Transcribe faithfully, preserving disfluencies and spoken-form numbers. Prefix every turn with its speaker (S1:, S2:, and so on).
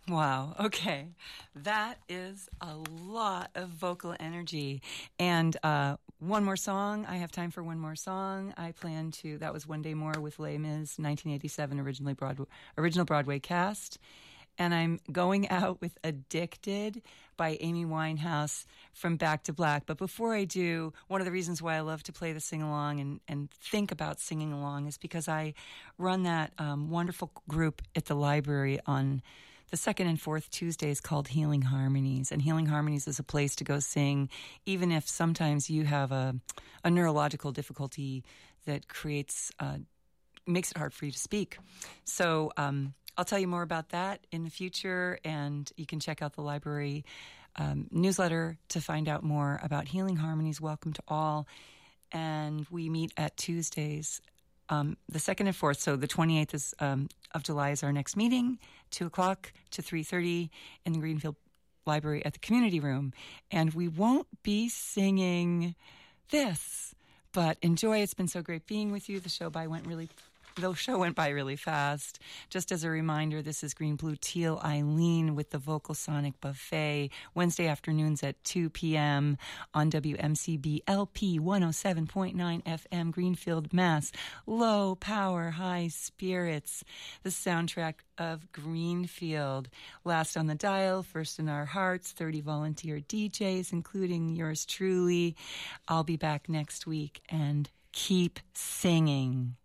S1: Wow. Okay. That is a lot of vocal energy. And uh, one more song. I have time for one more song. I plan to, that was One Day More with Les Mis, nineteen eighty-seven, originally Broadway, original Broadway cast. And I'm going out with Addicted by Amy Winehouse from Back to Black. But before I do, one of the reasons why I love to play the sing-along and, and think about singing along is because I run that um, wonderful group at the library on the second and fourth Tuesdays called Healing Harmonies. And Healing Harmonies is a place to go sing, even if sometimes you have a, a neurological difficulty that creates, uh, makes it hard for you to speak. So, um, I'll tell you more about that in the future, and you can check out the library um, newsletter to find out more about Healing Harmonies. Welcome to all. And we meet at Tuesdays, um, the second and fourth. So the twenty-eighth is, um, of July is our next meeting, two o'clock to three thirty in the Greenfield Library at the Community Room. And we won't be singing this, but enjoy. It's been so great being with you. The show by went really The show went by really fast. Just as a reminder, this is Green Blue Teal Eileen with the Vocal Sonic Buffet, Wednesday afternoons at two p.m. on W M C B L P one oh seven point nine F M, Greenfield, Mass. Low power, high spirits, the soundtrack of Greenfield. Last on the dial, first in our hearts, thirty volunteer D Js, including yours truly. I'll be back next week, and keep singing.